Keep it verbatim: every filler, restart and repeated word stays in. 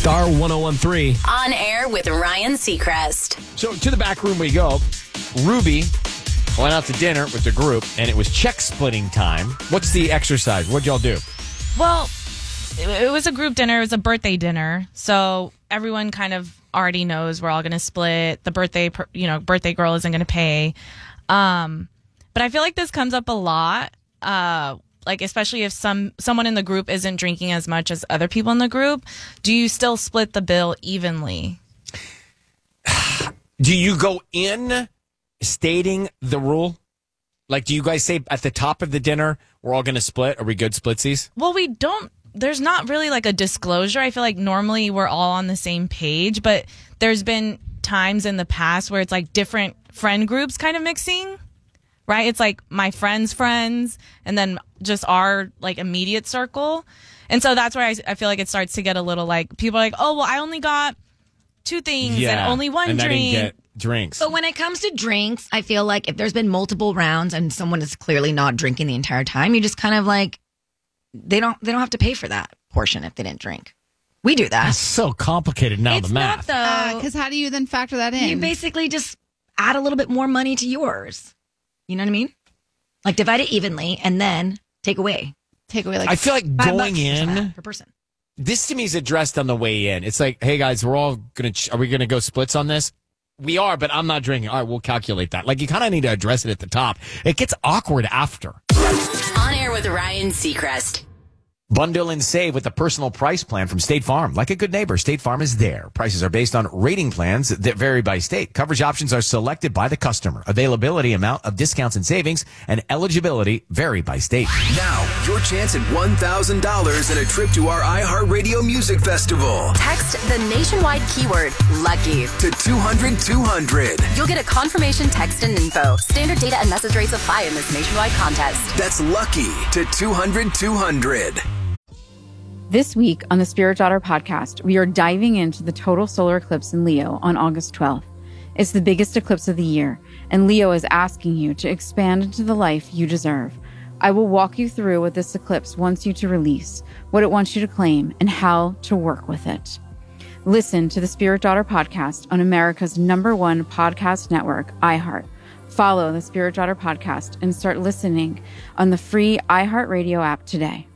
Star ten thirteen. On air with Ryan Seacrest. So to the back room we go. Ruby went out to dinner with the group, and it was check splitting time. What's the exercise? What'd y'all do? Well, it, it was a group dinner. It was a birthday dinner. So everyone kind of already knows we're all going to split. The birthday, per- you know, birthday girl isn't going to pay. Um, but I feel like this comes up a lot. Uh, like especially if some someone in the group isn't drinking as much as other people in the group, do you still split the bill evenly? Do you go in stating the rule? Like, do you guys say at the top of the dinner, we're all going to split? Are we good splitsies? Well, we don't. There's not really like a disclosure. I feel like normally we're all on the same page, but there's been times in the past where it's like different friend groups kind of mixing, right? It's like my friend's friends and then just our like immediate circle. And so that's where I, I feel like it starts to get a little like people are like, oh, well, I only got two things Yeah, and only one and I drink. didn't get drinks. But when it comes to drinks, I feel like if there's been multiple rounds and someone is clearly not drinking the entire time, you just kind of like they don't they don't have to pay for that portion if they didn't drink. We do that. That's so complicated now, It's the math. not though. Because how do you then factor that in? You basically just add a little bit more money to yours. You know what I mean? Like divide it evenly and then take away. Take away like I feel like five going bucks or something in, per person. this to me is addressed on the way in. It's like, hey guys, we're all going to, ch- are we going to go splits on this? We are, but I'm not drinking. All right, we'll calculate that. Like, you kind of need to address it at the top. It gets awkward after. On air with Ryan Seacrest. Bundle and save with the personal price plan from State Farm. Like a good neighbor, State Farm is there. Prices are based on rating plans that vary by state. Coverage options are selected by the customer. Availability, amount of discounts and savings, and eligibility vary by state. Now, your chance at one thousand dollars and a trip to our iHeartRadio Music Festival. Text the nationwide keyword LUCKY. To two hundred two hundred. You'll get a confirmation text and info. Standard data and message rates apply in this nationwide contest. That's lucky to two hundred two hundred. This week on the Spirit Daughter podcast, we are diving into the total solar eclipse in Leo on August twelfth. It's the biggest eclipse of the year, and Leo is asking you to expand into the life you deserve. I will walk you through what this eclipse wants you to release, what it wants you to claim, and how to work with it. Listen to the Spirit Daughter podcast on America's number one podcast network, iHeart. Follow the Spirit Daughter podcast and start listening on the free iHeartRadio app today.